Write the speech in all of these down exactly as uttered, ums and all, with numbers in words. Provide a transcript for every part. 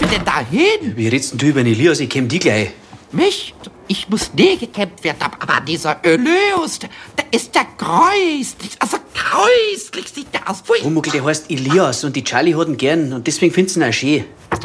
denn da hin? Wie redst denn du über den Elias? Ich kämm die gleich. Mich? Ich muss nie gekämpft werden, aber dieser Öleus, der, der ist der gräuslich, also gräuslich sieht der aus. Pfui. Pumuckl, der heißt Elias und die Charlie hat ihn gern und deswegen findest du ihn auch schön.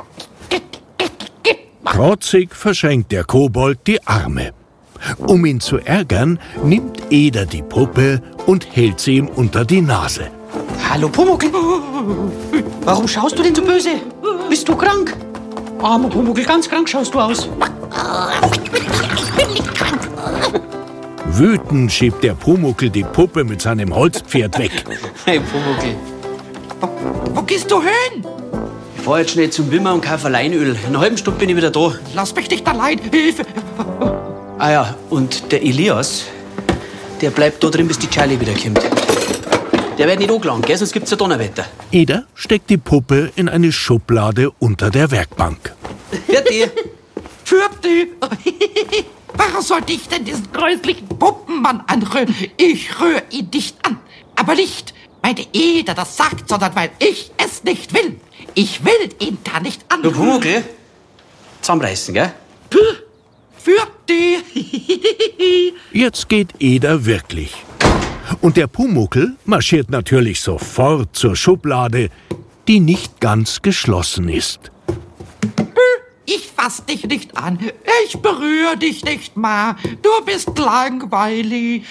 Trotzig verschränkt der Kobold die Arme. Um ihn zu ärgern, nimmt Eder die Puppe und hält sie ihm unter die Nase. Hallo Pumuckl, warum schaust du denn so böse? Bist du krank? Armer Pumuckl, ganz krank schaust du aus. Ich bin nicht krank. Wütend schiebt der Pumuckl die Puppe mit seinem Holzpferd weg. Hey Pumuckl, Wo, wo gehst du hin? ich fahr jetzt schnell zum Wimmer und kaufe Leinöl. In einer halben Stunde bin ich wieder da. Lass mich nicht allein, Hilfe. Ah ja, und der Elias, der bleibt da drin, bis die Charlie wiederkommt. Der wird nicht angelangt, gell? Sonst gibt's ja Donnerwetter. Eder steckt die Puppe in eine Schublade unter der Werkbank. Fertig. Für die. Warum sollte ich denn diesen gräuslichen Puppenmann anrühren? Ich rühre ihn nicht an. Aber nicht, weil der Eder das sagt, sondern weil ich es nicht will. Ich will ihn da nicht Du anrühren. Pumuckl, zusammenreißen, gell? Für die. Jetzt geht Eder wirklich. Und der Pumuckl marschiert natürlich sofort zur Schublade, die nicht ganz geschlossen ist. Ich fass dich nicht an. Ich berühre dich nicht mal. Du bist langweilig.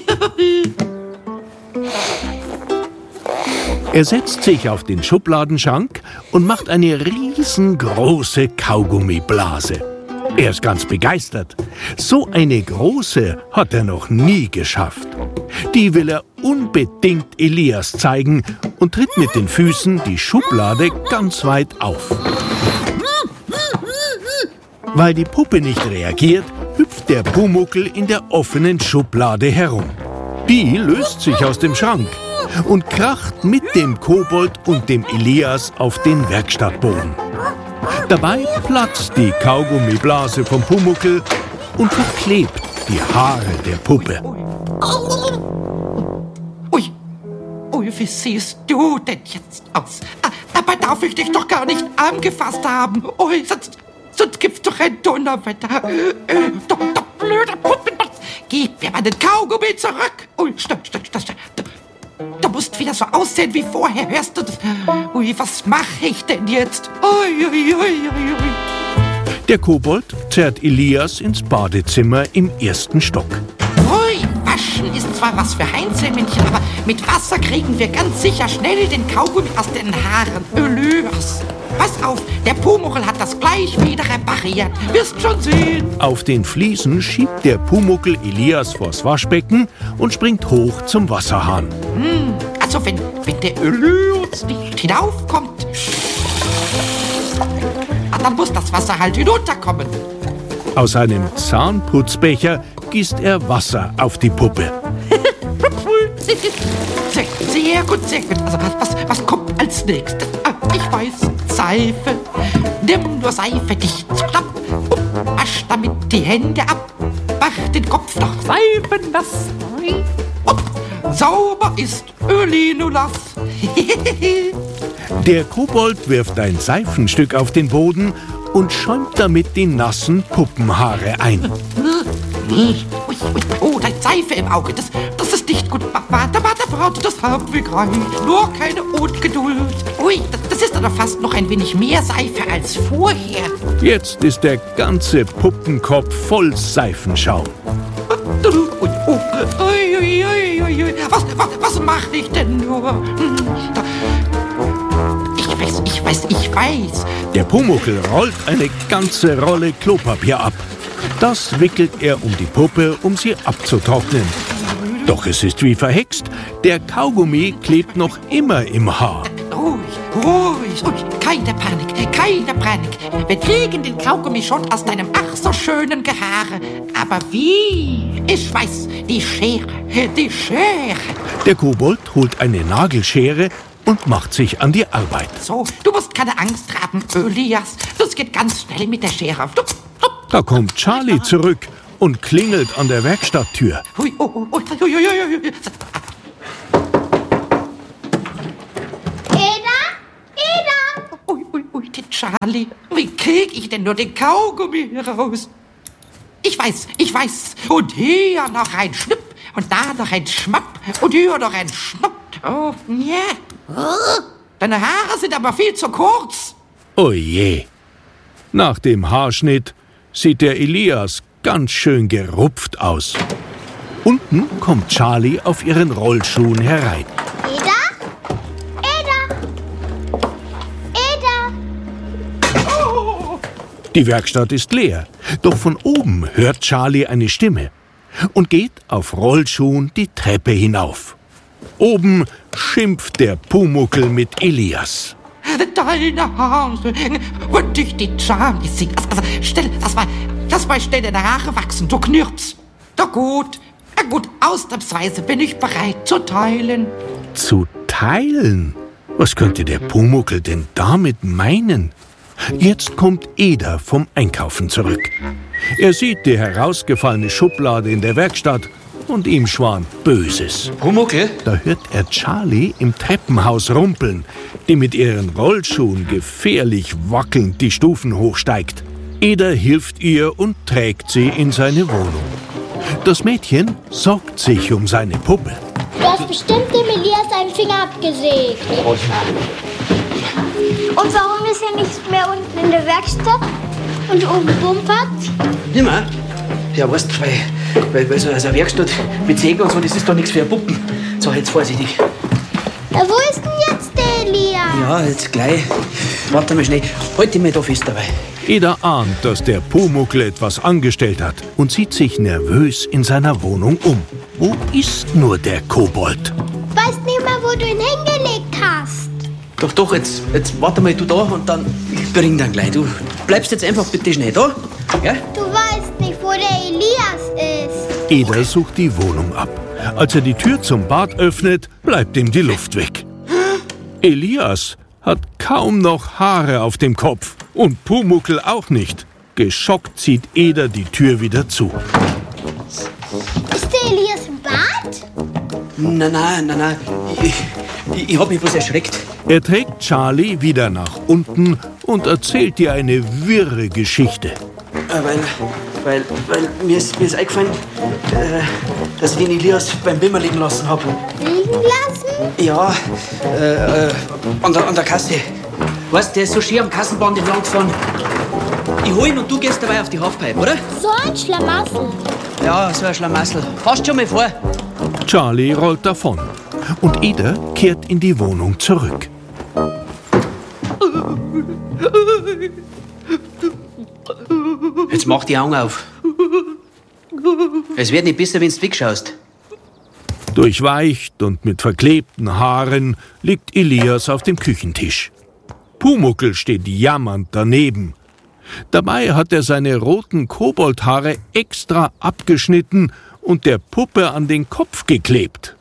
Er setzt sich auf den Schubladenschrank und macht eine riesengroße Kaugummiblase. Er ist ganz begeistert. So eine große hat er noch nie geschafft. Die will er unbedingt Elias zeigen und tritt mit den Füßen die Schublade ganz weit auf. Weil die Puppe nicht reagiert, hüpft der Pumuckl in der offenen Schublade herum. Die löst sich aus dem Schrank und kracht mit dem Kobold und dem Elias auf den Werkstattboden. Dabei platzt die Kaugummiblase vom Pumuckl und verklebt die Haare der Puppe. Ui, ui, wie siehst du denn jetzt aus? Ah, dabei darf ich dich doch gar nicht angefasst haben. Ui, sonst, sonst gibt's doch ein Donnerwetter. Äh, du, du blöder Puppenmann. Gib mir meinen Kaugummi zurück. Ui, stopp, stopp, stopp, stopp. Du, du musst wieder so aussehen wie vorher, hörst du das? Ui, was mache ich denn jetzt? Ui, ui, ui, ui, ui. Der Kobold zerrt Elias ins Badezimmer im ersten Stock. Ui, waschen ist zwar was für Heinzelmännchen, aber mit Wasser kriegen wir ganz sicher schnell den Kaugummi aus den Haaren. Ölyas. Pass auf, der Pumuckl hat das gleich wieder repariert. Wirst schon sehen. Auf den Fliesen schiebt der Pumuckl Elias vors Waschbecken und springt hoch zum Wasserhahn. Hm, also wenn, wenn der Ölyas nicht hinaufkommt, dann muss das Wasser halt hinunterkommen. Aus einem Zahnputzbecher gießt er Wasser auf die Puppe. Sehr, sehr gut, sehr gut. Also was, was, was kommt als nächstes? Ah, ich weiß, Seife. Nimm nur Seife dicht zu knapp und wasch damit die Hände ab. Mach den Kopf noch seifennass. Und sauber ist Ölinulas. Der Kobold wirft ein Seifenstück auf den Boden und schäumt damit die nassen Puppenhaare ein. Ui, ui, oh, da ist Seife im Auge. Das, das ist nicht gut. Warte, warte, warte, das haben wir gleich. Nur keine Ungeduld. Ui, das, das ist aber fast noch ein wenig mehr Seife als vorher. Jetzt ist der ganze Puppenkopf voll Seifenschaum. Ui, oh, ui, ui, ui, ui, ui. Was, was, was mache ich denn nur? Hm, da- Ich weiß, ich weiß, ich weiß. Der Pumuckl rollt eine ganze Rolle Klopapier ab. Das wickelt er um die Puppe, um sie abzutrocknen. Doch es ist wie verhext. Der Kaugummi klebt noch immer im Haar. Ruhig, ruhig, ruhig. Keine Panik, keine Panik. Wir kriegen den Kaugummi schon aus deinem ach so schönen Gehaare. Aber wie? Ich weiß, die Schere, die Schere. Der Kobold holt eine Nagelschere und macht sich an die Arbeit. So, du musst keine Angst haben, Ölias. Das geht ganz schnell mit der Schere. Stup, stup. Da kommt Charlie zurück und klingelt an der Werkstatttür. Ui, oh, oh, ui, ui, ui, ui. Eda? Eda? Ui, ui, ui, die Charlie, wie krieg ich denn nur den Kaugummi hier raus? Ich weiß, ich weiß. Und hier noch ein Schnipp und da noch ein Schmapp und hier noch ein Schnapp. Oh, ja. Deine Haare sind aber viel zu kurz. Oh je. Nach dem Haarschnitt sieht der Elias ganz schön gerupft aus. Unten kommt Charlie auf ihren Rollschuhen herein. Eda? Eda? Eda? Oh. Die Werkstatt ist leer, doch von oben hört Charlie eine Stimme und geht auf Rollschuhen die Treppe hinauf. Oben schimpft der Pumuckl mit Elias. Deine Haare und dich die Charlie singt. Also, stell, lass mal, lass mal schnell deine Haare wachsen, du Knirps. Na gut, na gut, ausnahmsweise bin ich bereit zu teilen. Zu teilen? Was könnte der Pumuckl denn damit meinen? Jetzt kommt Eder vom Einkaufen zurück. Er sieht die herausgefallene Schublade in der Werkstatt und ihm schwant Böses. Pumuckl? Da hört er Charlie im Treppenhaus rumpeln, die mit ihren Rollschuhen gefährlich wackelnd die Stufen hochsteigt. Eder hilft ihr und trägt sie in seine Wohnung. Das Mädchen sorgt sich um seine Puppe. Du hast bestimmt dem Elias einen Finger abgesägt. Und warum ist er nicht mehr unten in der Werkstatt und oben bumpert? Nimmer? Ja, weißt du, weil, weil, weil so eine Werkstatt mit Sägen und so, das ist doch nichts für Puppen. So, jetzt vorsichtig. Ja, wo ist denn jetzt der Elias? Ja, jetzt gleich. Warte mal schnell. Halt dich mal da fest dabei. Eder ahnt, dass der Pumuckl etwas angestellt hat und sieht sich nervös in seiner Wohnung um. Wo ist nur der Kobold? Weißt nicht mal, wo du ihn hingelegt hast. Doch, doch, jetzt, jetzt warte mal du da und dann ich bring dann gleich. Du bleibst jetzt einfach bitte schnell da. Ja? Du weißt nicht, wo der Elias ist. Eder sucht die Wohnung ab. Als er die Tür zum Bad öffnet, bleibt ihm die Luft weg. Elias hat kaum noch Haare auf dem Kopf. Und Pumuckl auch nicht. Geschockt zieht Eder die Tür wieder zu. Ist der Elias im Bad? Nein, nein, nein, nein. Ich, ich, ich hab mich bloß erschreckt. Er trägt Charlie wieder nach unten und erzählt ihr eine wirre Geschichte. Äh, weil, weil, weil mir ist, mir ist eingefallen, äh, dass ich den Elias beim Bimmer liegen lassen hab. Liegen lassen? Ja, äh, äh, an der, an der Kasse. Weißt, der ist so schön am Kassenband entlang gefahren. Ich hol ihn und du gehst dabei auf die Halfpipe, oder? So ein Schlamassel. Ja, so ein Schlamassel. Passt schon mal vor. Charlie rollt davon und Eder kehrt in die Wohnung zurück. Jetzt mach die Augen auf. Es wird nicht besser, wenn du wegschaust. Durchweicht und mit verklebten Haaren liegt Elias auf dem Küchentisch. Pumuckl steht jammernd daneben. Dabei hat er seine roten Koboldhaare extra abgeschnitten und der Puppe an den Kopf geklebt.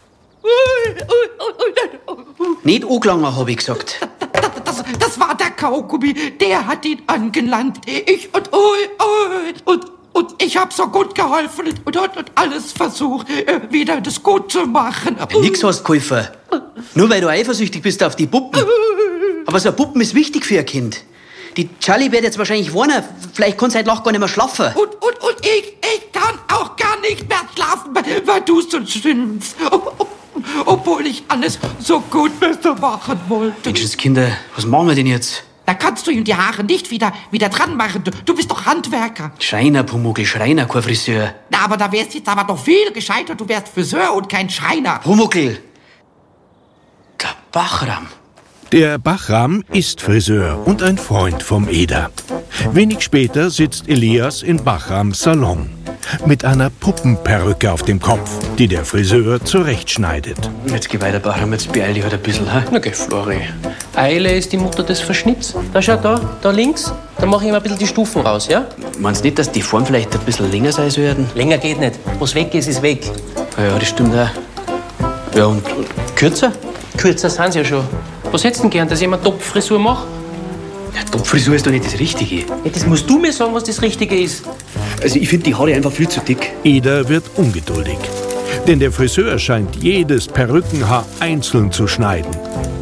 Nicht angelangen, hab ich gesagt. Das, das war der Kaugummi, der hat ihn angelangt. Ich und, und, und, und ich hab so gut geholfen und, und, und alles versucht, wieder das gut zu machen. Nix hast geholfen. Nur weil du eifersüchtig bist auf die Puppen. Aber so ein Puppen ist wichtig für ein Kind. Die Charlie wird jetzt wahrscheinlich warnen. Vielleicht kann sie heute Nacht gar nicht mehr schlafen. Und, und, und ich, ich kann auch gar nicht mehr schlafen, weil du so schimpfst. Obwohl ich alles so gut besser machen wollte. Menschenskinder, was machen wir denn jetzt? Da kannst du ihm die Haare nicht wieder, wieder dran machen. Du, du bist doch Handwerker. Schreiner, Pumuckl, Schreiner, kein Friseur. Na, aber da wärst jetzt aber doch viel gescheiter. Du wärst Friseur und kein Schreiner. Pumuckl. Der Bachram. Der Bachram ist Friseur und ein Freund vom Eder. Wenig später sitzt Elias in Bachrams Salon mit einer Puppenperücke auf dem Kopf, die der Friseur zurechtschneidet. Jetzt geh weiter, Bachram, jetzt beeil dich halt ein bisschen. Ha? Na geh, Flori. Eile ist die Mutter des Verschnitts. Da, schau, da, da links. Da mach ich mal ein bisschen die Stufen raus, ja? Meinst du nicht, dass die Form vielleicht ein bisschen länger sein sollten? Länger geht nicht. Was weg ist, ist weg. Ja, das stimmt auch. Ja, und, und kürzer? Kürzer sind sie ja schon. Was hättest du denn gern, dass ich immer Topfrisur mache? Ja, Topfrisur ist doch nicht das Richtige. Ja, das musst du mir sagen, was das Richtige ist. Also ich finde die Haare einfach viel zu dick. Eder wird ungeduldig, denn der Friseur scheint jedes Perückenhaar einzeln zu schneiden.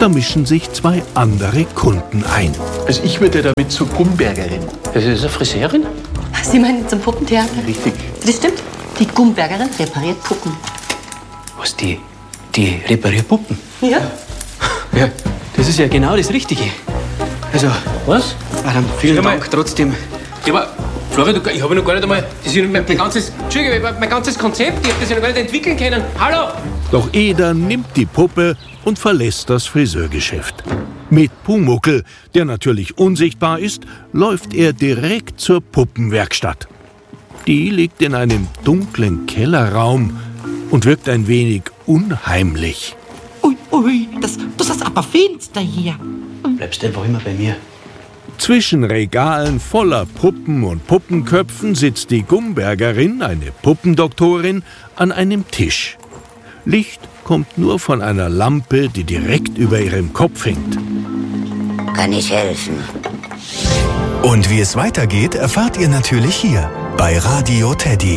Da mischen sich zwei andere Kunden ein. Also ich würde damit zur Gumbergerin. Das ist eine Friseurin? Sie meinen zum Puppentheater? Richtig. Das stimmt. Die Gumbergerin repariert Puppen. Was, die, die repariert Puppen? Ja? Ja, das ist ja genau das Richtige. Also, Was? ah, dann vielen Schau mal. Dank trotzdem. Ja, aber Florian, du, ich habe noch gar nicht einmal. Das ist ja mein, mein ganzes. Entschuldigung, mein ganzes Konzept. Ich habe das ja noch gar nicht entwickeln können. Hallo! Doch Eder nimmt die Puppe und verlässt das Friseurgeschäft. Mit Pumuckl, der natürlich unsichtbar ist, läuft er direkt zur Puppenwerkstatt. Die liegt in einem dunklen Kellerraum und wirkt ein wenig unheimlich. Ui, ui, das, das ist aber finster hier. Bleibst einfach immer bei mir. Zwischen Regalen voller Puppen und Puppenköpfen sitzt die Gumbergerin, eine Puppendoktorin, an einem Tisch. Licht kommt nur von einer Lampe, die direkt über ihrem Kopf hängt. Kann ich helfen? Und wie es weitergeht, erfahrt ihr natürlich hier bei Radio Teddy.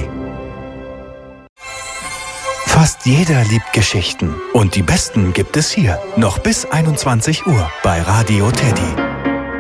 Fast jeder liebt Geschichten und die besten gibt es hier noch bis einundzwanzig Uhr bei Radio Teddy.